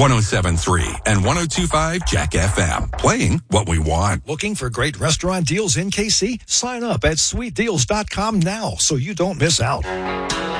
107.3 and 102.5 Jack FM. Playing what we want. Looking for great restaurant deals in KC? Sign up at sweetdeals.com now so you don't miss out.